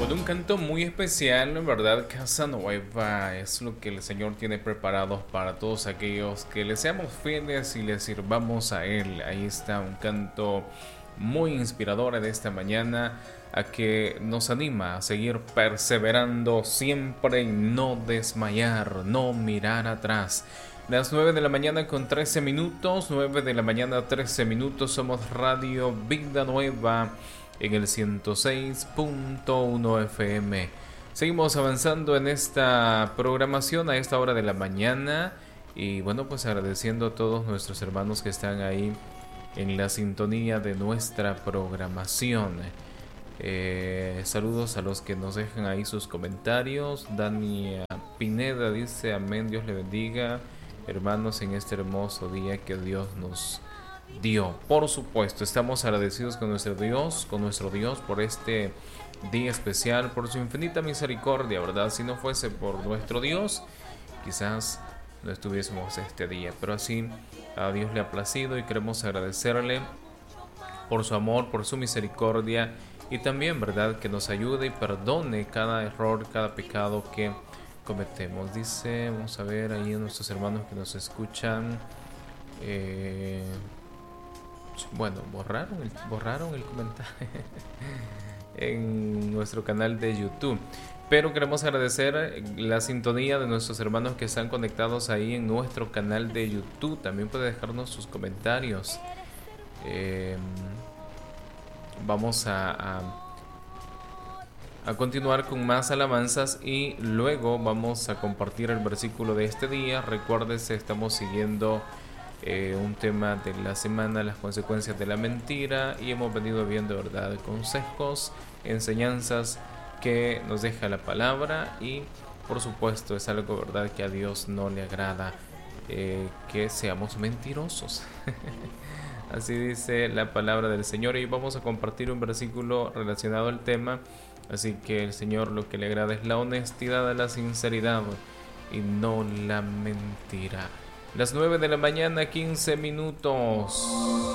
Con un canto muy especial, en verdad, Casa Nueva es lo que el Señor tiene preparado para todos aquellos que le seamos fieles y le sirvamos a Él. Ahí está un canto muy inspirador de esta mañana, a que nos anima a seguir perseverando siempre y no desmayar, no mirar atrás. Las 9 de la mañana con 13 minutos, 9 de la mañana 13 minutos, somos Radio Vida Nueva en el 106.1 FM. Seguimos avanzando en esta programación a esta hora de la mañana y bueno, pues agradeciendo a todos nuestros hermanos que están ahí en la sintonía de nuestra programación. Saludos a los que nos dejan ahí sus comentarios. Dani Pineda dice: amén, Dios le bendiga, hermanos, en este hermoso día que Dios nos dio. Por supuesto, estamos agradecidos con nuestro Dios por este día especial, por su infinita misericordia, ¿verdad? Si no fuese por nuestro Dios, quizás no estuviésemos este día, pero así a Dios le ha placido y queremos agradecerle por su amor, por su misericordia y también, ¿verdad?, que nos ayude y perdone cada error, cada pecado que cometemos. Dice, vamos a ver ahí a nuestros hermanos que nos escuchan. Bueno, borraron el comentario en nuestro canal de YouTube. Pero queremos agradecer la sintonía de nuestros hermanos que están conectados ahí en nuestro canal de YouTube. También puede dejarnos sus comentarios. Vamos a continuar con más alabanzas y luego vamos a compartir el versículo de este día. Recuérdese, estamos siguiendo un tema de la semana, las consecuencias de la mentira, y hemos venido viendo, ¿verdad?, consejos, enseñanzas que nos deja la palabra, y por supuesto es algo, ¿verdad?, que a Dios no le agrada, que seamos mentirosos. Así dice la palabra del Señor, y vamos a compartir un versículo relacionado al tema. Así que el Señor lo que le agrada es la honestidad, la sinceridad y no la mentira. Las 9 de la mañana, 15 minutos.